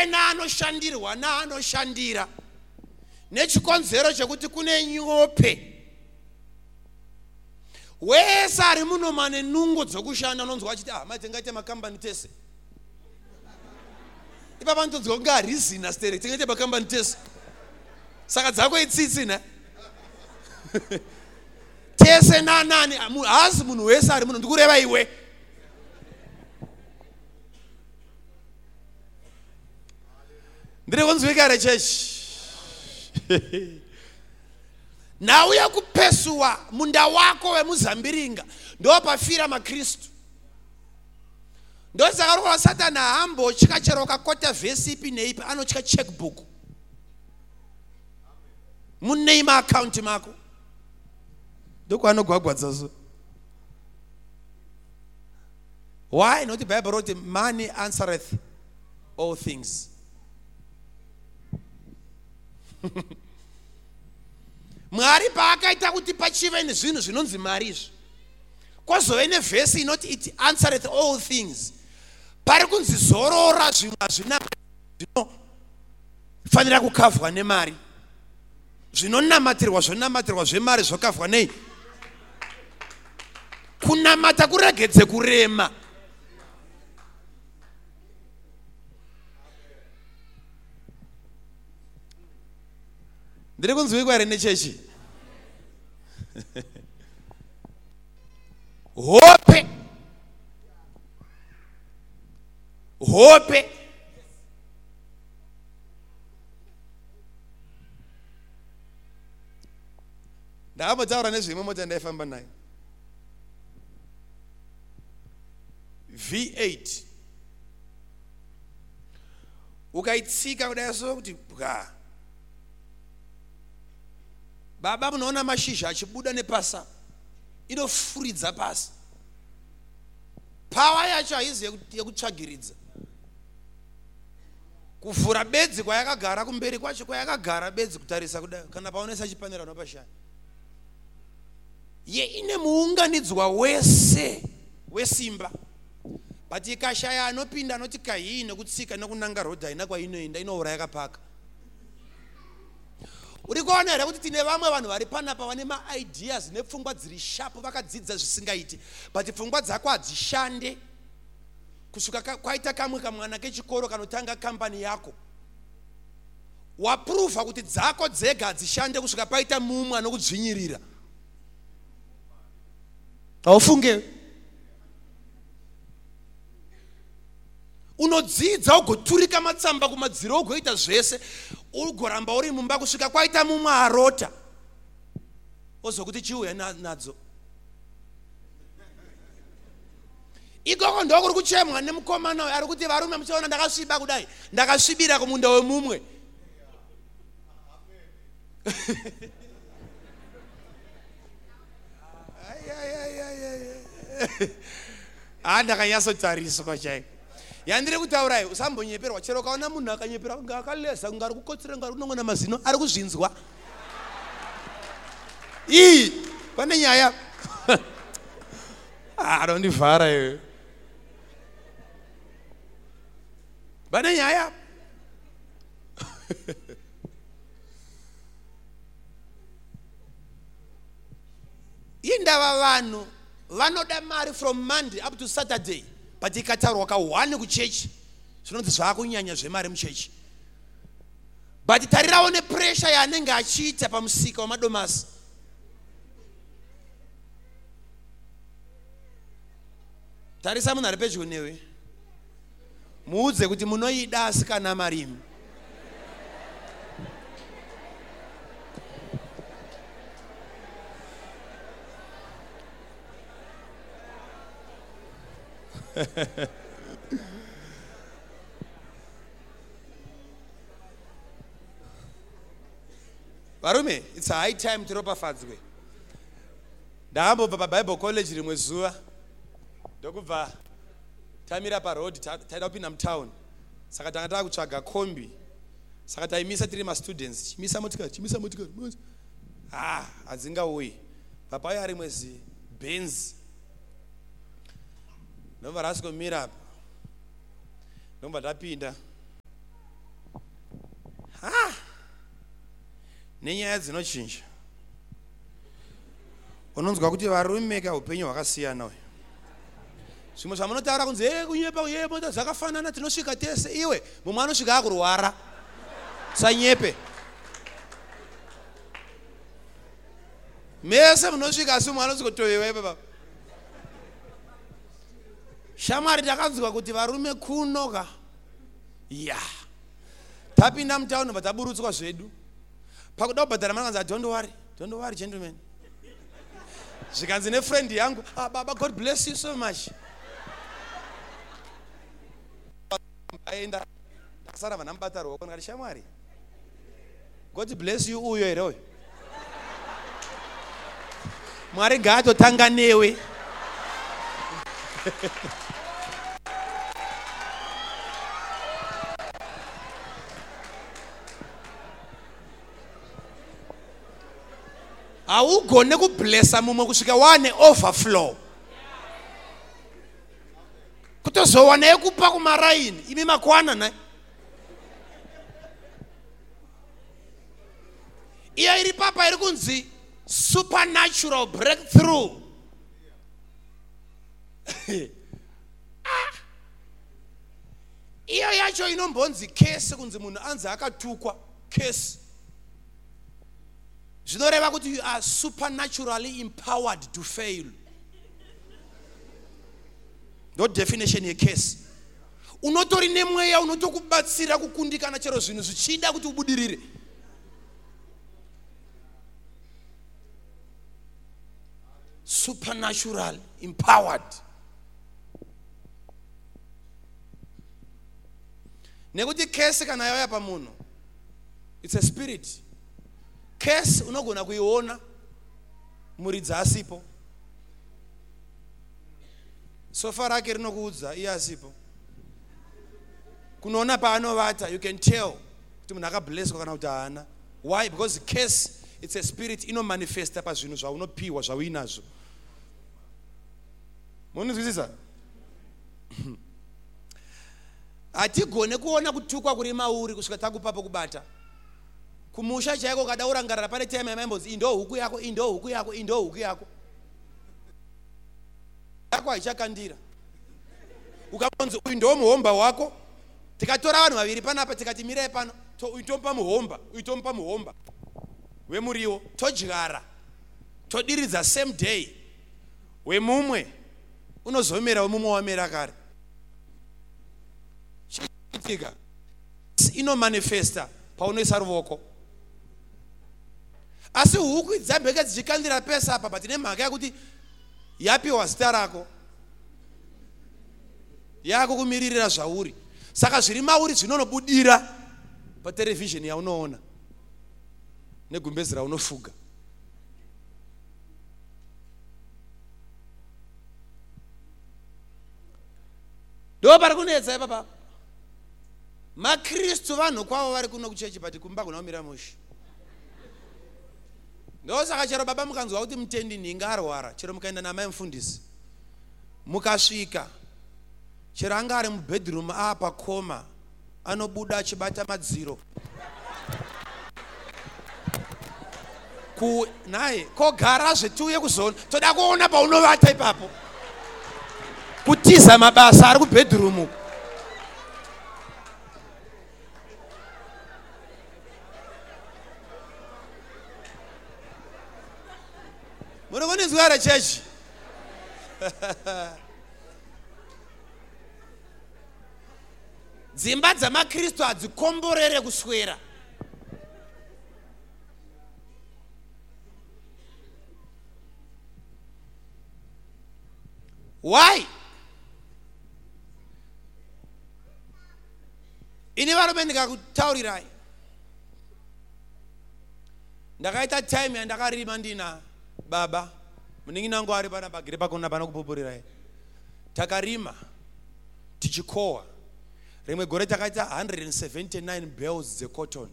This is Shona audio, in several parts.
kuve naanoshandirwa naanoshandira, nechikonzero chekuti kune nyope. Wese ari muno mane nungo dzokushanda unonzwa achiti maite ngaite makambani tese. Ipa vantonzwa kunga harizina stere tingaite makambani tese. Saka dzako itsitsi na. Tese nani haasi munhu wese ari muno ndikureva iwe. Ndiri kunzwika here chechi. Nauya kupesuwa munda wako wemuzambiringa ndo pafira maKristu. Ndo saka roho Satani hambo chikacheroka kota vhesi ipi neipi anochika checkbook. Munei ma account mako. Ndoko anogwagwadza so. Why? Not the Bible wrote money answereth all things. Mwari paakaita kuti pachive nezvinhu zvinonzi mari izvi, kwazove nevhesi inoti it answereth all things. Pari kunzi zorora zvimwe hazvina zvinofanira kukavhwa nemari. Zvinonamatirwa zvonamatirwa zvemari zvokavhwa nei? Kunamata kuregedze kurema. Ndiri kunzwikwa here nechechi? Hope ndakambotaura nezvimwe mota ndaifamba nayo V8 ukaitsika kudai so kuti bwa. Baba munoona mashizha achibuda nepasa inofuridza pasi. Pawa yacho haizi yekutsvagiridza. Kuvhura bedzi kwayakagara kumberi kwacho kwayakagara bedzi kutarisa kudai kana paonesa chipanera unopashaya. Ye ine muunganidzwa wese wesimba. But ikashaya anopinda anoti kahii nekutsika nekunanga rodha ina kwainoenda inouraya yakapaka. Uri kuona here kuti tine vamwe vanhu vari panapa vane ma-ideas nepfungwa dziri sharp vakadzidza zvisingaiti, but pfungwa dzako hadzishande. Kusvika kwaita kamwe kamwana kechikoro kanotanga kambani yako, wapruvha kuti dzako dzega hadzishande kusvika paita mumwe anokudzvinyirira. Haufunge unodzidza ugoturika matsamba kumadziro ugoita zvese ugoramba uri mumba kusvika kwaita mumwe arota ozokuti chiuya nadzo. Ikoko ndokuri kuchemwa nemukomana ari kuti varume muchaona ndakasviba kudai ndakasvibira kumunda wemumwe. Ndakanyatsotariswa chaiko. Yandiri kutaurai usambonyeperwa chero ukaona munhu akanyepera kunga akaleza kunga ari kukotsera kunga ari kunong'ona mazino ari kuzvinzwa. Pane nyaya. Ndondivhara iwe. Pane nyaya. Indava vanhu vanoda mari from Monday up to Saturday. But ikataurwa ka1 kuchechi zvinonzi zvaakunyanya zvemari muchechi. But tarirawo nepressure yaanenge achiita pamusika wamadomasi. Tarisa munhu ari pedyo newe muudze kuti munoida asi kana marimi. Varume, it's a high time tiropafadzwe. Ndahambobva paBible college rimwe zuva ndokubva tamira paroad taida kupinda mutown. Saka tanga takutsvaga kombi. Saka taimisa tiri mastudents. Chimisa motikari. Hadzingauyi. Papauya rimwe Benz. Ndobva rasikomira apa. Ndobva tapinda. nenyaya dzinochinja. Unonzwa kuti varume kaupenyu hwakasiyana uyu. Zvimwe zvamunotaura kunzi kunyepa mota dzakafanana tinosvika tese, iwe mumwe anosvika akurwara. Sanyepe. Mese munosvika asi mumwe anosvika kutovewe baba. Shamwari takanzwa kuti varume kunoka. Ya. Tapinda mutauni vataburutswa zvedu. Pakuda kubhadhara mari kanzi don't worry gentlemen. Zvikanzi nefriend yangu, baba God bless you so much. Aenda ndasara vanamubata ruoko ndikati shamwari God bless you uyo here uyo. Mwari ngaatotanga newe. Haugone kublessa mumwe kusvika wane overflow. Kutozowana yekupa kumaraini imi makwana naye. Iyo iri papa iri kunzi supernatural breakthrough. Iyo yacho inombonzi case kunzi munhu anzi akatukwa case. Zvinoreva kuti you are supernaturally empowered to fail. No definition ye case. Unotori nemweya unotokubatsira kukundikana chero zvinhu zvichida kuti ubudirire. Supernatural empowered. Nekuti case kana yauya pamunhu, it's a spirit. Case unogona kuiona muridzi asipo. Sofa rake rinokuudza iye asipo. Kunoona paanovata, you can tell kuti munhu akablesswa kana kuti haana. Why? Because the case, it's a spirit inomanifesta pazvinhu zvaunopiwa zvauinazvo. Munozwisisa? Hatigone kuona kutukwa kuri mauri kusvika takupa pokubata. Kumusha chaiko kada urangarira pane time yamaimbonzi indo huku yako, indo huku yako, indo huku yako. Yako haichakandira. Ukamonzi uyu ndo muhomba wako. Tikatora vanhu vaviri panapa tikati mirai pano, uitompa muhomba. Wemuriwo todyara. Todiridza same day. Wemumwe unozomera wemumwe wamera kare. Chitika ino manifesta paunoisa ruoko. Asi huku dzambeke dzichikandira pesa apa patine mhaka yakuti yapiwa zita rako. Yako kumiririra zvauri. Saka zviri mauri zvinonobudira pa television yaunoona. Negumbezi raunofuga. Ndo pari kunetsa papa. Makristu vanhu kwavo vari kuno kuchechi pati kumba kunomira mushi. Ndo saka chero baba mukanzwa kuti mutendi ninga arwara, chero mukaenda namai mufundisi. Mukasvika. Chero anga ari mubedroom apa koma, anobuda achibata madziro. Naye kogara zvetuye kuzona, toda kuona paunovata ipapo. Kutiza mabasa ari kubedroom. Munogonidzwa ra church. Dzimba dzamakristu hadzikomborere kuswera. Why? Ini varume ndikakutaurirai. Ndakaita time yandakarima ndina baba. Muningi wangu ari pana pagere pakona pano kupupurirai. Takarima tichikowa. Rimwe gore takaita 179 bales dzecotton.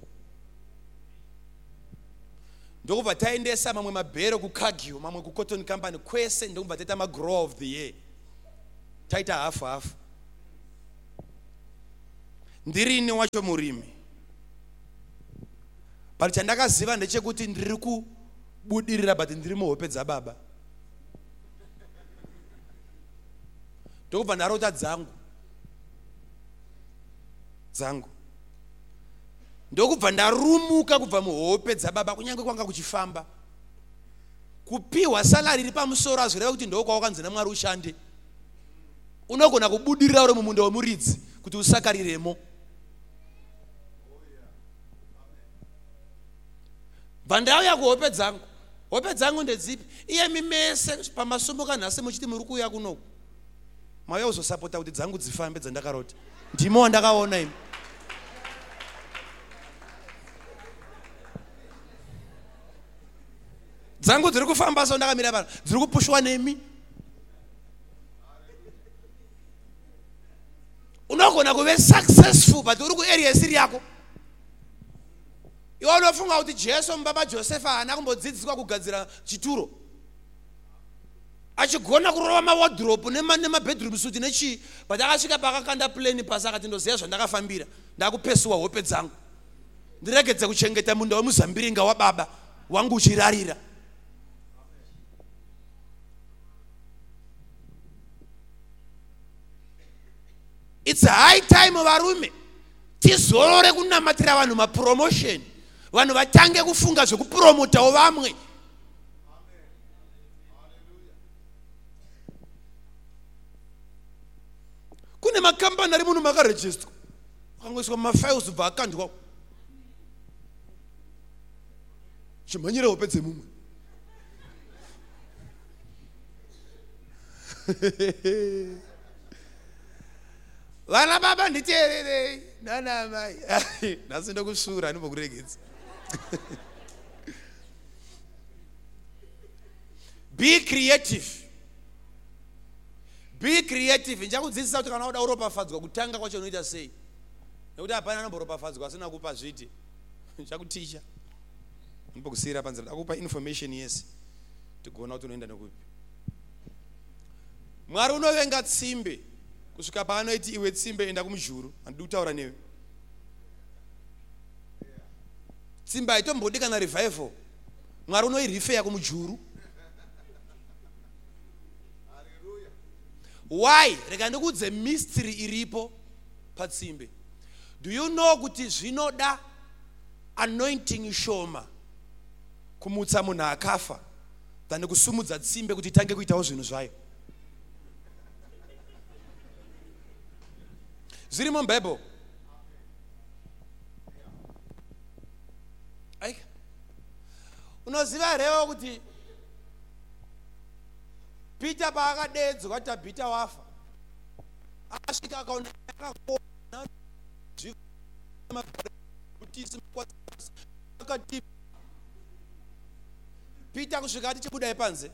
Ndokubva taendesa mamwe mabhero kuKagio, mamwe kuCotton Company kwese ndokubva taita magrow of the year. Taita hafu. Ndirini wacho murimi. But chandakaziva ndechekuti ndiri kubudirira but ndiri muhope dzababa. Ndokubva ndarota dzangu ndokubva ndarumuka kubva muhope dzababa kunyange kwanga kuchifamba. Kupiwa salary iri pamusoro azvireva kuti ndokwawakanzi naMwari ushande. Unogona kubudirira uri mumunda wemuridzi kuti usakariremo. Bandauya kuhope dzangu. Hope dzangu ndedzipi? Iyemi mese pamasumuka nhasi muchiti muri kuuya kunoku. Mauya kuzosapota kuti dzangu dzifambe dzandakarota. Ndimo wandakaona imi. Dzangu dziri kufamba so ndakamira pano. Dziri kupushwa nemi. Unogona kuve successful but uri kuarea isiri yako. Iwe unofunga kuti Jesu mbaba Joseph haana kumbodzidziswa kugadzira chituro. Achigona kurova mawardrobe nemabedroom suit nechi, but akasvika pakakanda plane pasi akati ndoziva zvandakafambira. Ndakupesuwa hope dzangu. Ndiregedze kuchengeta munda wemuzambiringa wababa wangu uchirarira. It's high time varume tizorore kunamatira vanhu mapromotion. Vanhu vatange kufunga zvekupromotawo vamwe. Kune makambani ari munhu makarejistwa akangoiswa mafiles bva akandwa chimhanyira hope dzemumwe. Vana baba nditeererei nana mai. Nhasi ndokusura ndimbokuregedza. Be creative. Be creative. Njakudzidzisa kuti kana uda uropafadzwa kutanga kwacho unoita sei. Nekuti hapana anomboropafadzwa asina kupa zviti. Njakuticha. Ndimbokusira panzira. Akupa information yes. Tikuona kuti unoenda nekupi. Mwari unovenga tsimbe. Kusvika paanoiti iwe tsimbe enda kumujuru. Handidi kutaura newe. Tsimbe haitombodi kana revival. Mwari unoirifeya kumujuru. Why? Reka ndikudze mystery iripo patsimbe. Do you know kuti zvinoda anointing shoma kumutsa munhu akafa than kusumudza tsimbe kuti itange kuitawo zvinhu zvayo? Zviri muBible. Aika. Unoziva rewo kuti Peter paakadedzwa Tabhita wafa. Akasvika akaona akati Peter kusvika ati chibudai panze.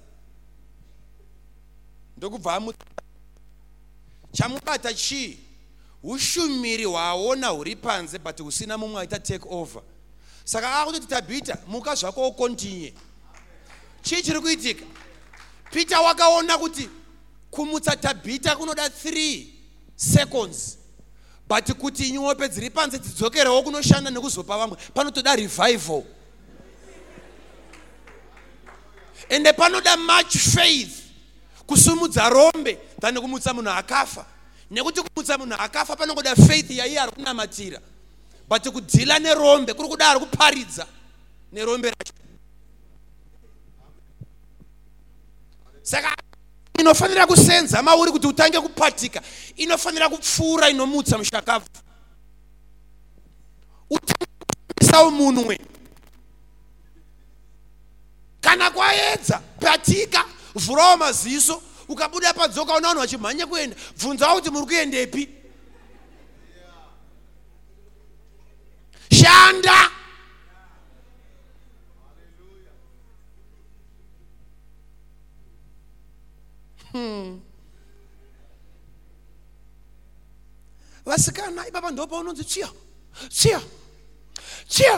Ndokubva chamubata chii? Ushumiri hwaona huri panze but usina mumwe aita take over. Saka akuti Tabhita muka zvako ukontinye. Chii chiri kuitika? Peter wakaona kuti kumutsa Tabhita kunoda 3 seconds. But kuti nyope dziri panze dzidzokerewo kunoshanda nekuzopa vamwe panotoda revival. Ende panoda much faith kusumudza rombe than kumutsa munhu akafa. Nekuti kumutsa munhu akafa panongoda faith yaiye ari kunamatira. But kudhila nerombe kuri kuda ari kuparidza nerombe racho. Saka inofanira kusenza mauri kuti utange kupatika. Inofanira kupfuura inomutsa mushakafu. Utange munwe. Kana kwaedza patika vhurawo maziso ukabuda padzoka una vanhu vachimhanya kuenda bvunzawo kuti muri kuendepi. Shanda. Vasikana ibaba ndopa unonzi chia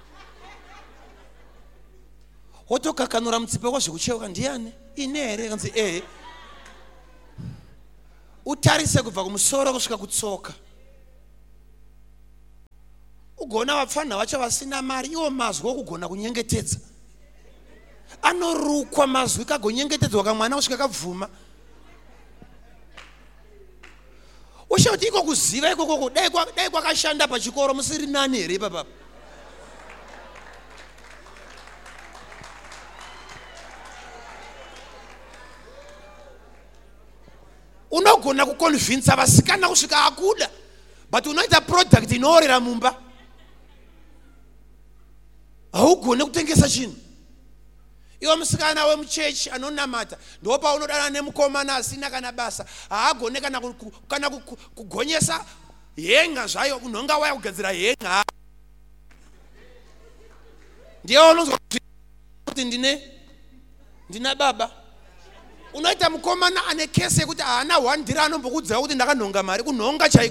wotokakanura mutsipe wazvekucheuka ndiani ine here kanzi utarise kubva kumusoro kusvika kutsoka kugona vapfana vacho vasina mari iwo mazwi okugona kunyengetedza anorukwa mazwi kagonyengetedzwa kamwana kusvika kabvuma ushoti iko kuziva ikoko dai kwakashanda pachikoro musiri nani here ipapa unogona kuconvince vasikana kusvika akuda but unoita product inoorera mumba haugone kutengesa chinhu iwe musikana wemuchechi anonamata ndopaunodanana nemukomana asina kana basa haagone kana kugonyesa henga zvayo unonga waya kugadzira henga ndiye unonzwa kuti ndina baba unoita mukomana ane kesi yekuti haana 1 dhira anombokudziva kuti ndakanhonga mari kunhonga chaiko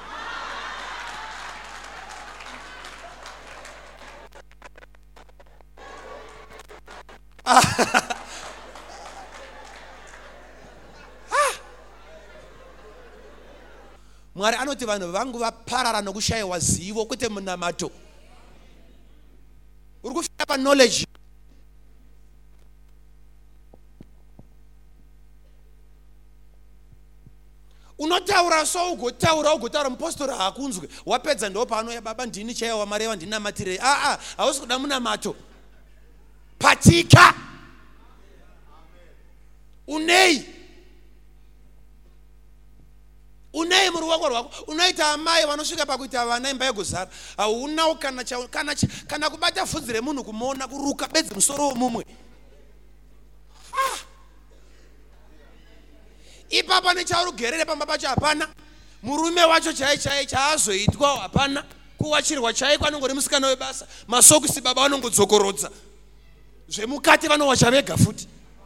Mwari anoti vanhu vangu vaparara nokushayiwa zivo kwete munamato uri kufika pa knowledge unotaura so ugotaura mupostori haakunzwe wapedza ndopaanoya baba ndini chaiwa wamareva ndinamatirei hausi kuda munamato patika unei muruoko rwako unoita amai vanosvika pakuita vana imba yegozara haunawo kana kubata pfudzi remunhu kumuona kuruka bedzi musoro womumwe ipapa necharugerere pamba pacho hapana murume wacho chaiye chaazoitwa hapana kuwachirwa chaiko anongori musikana webasa masokisi baba vanongodzokorodza zvemukati vanowacha vega futi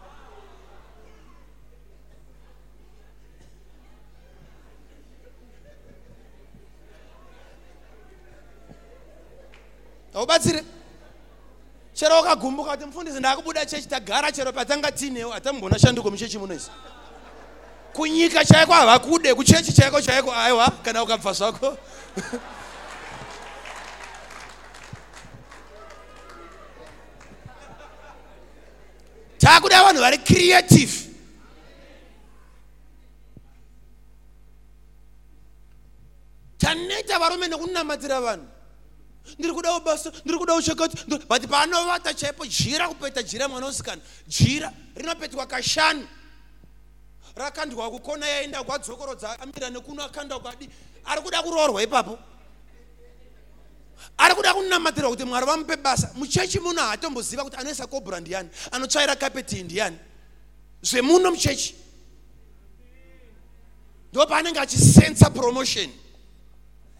haubatsire chero wakagumbuka kuti mufundisi ndakubuda chechi tagara chero patanga tinewo hatamugona shanduko muchechi munoisi kunyika chaiko havakude kuchechi chaiko aiwa kana ukabva zvako takuda vanhu vari creative taneta varume nekunamatira vanhu ndiri kuda basa ndiri kuda uchakati but panovata chaipo jira kupeta jira mwana usikana jira rinopetwa kashanu rakandwa kukona yaenda kwadzokorodza amira nekuno akanda kwadi ari kuda kuroorwa ipapo ari kuda kunamatira kuti Mwari vamupe basa muchechi muno hatomboziva kuti anoisa kobra ndiani anotsvaira kapeti ndiani zvemuno muchechi ndo paanenge achisensa promotion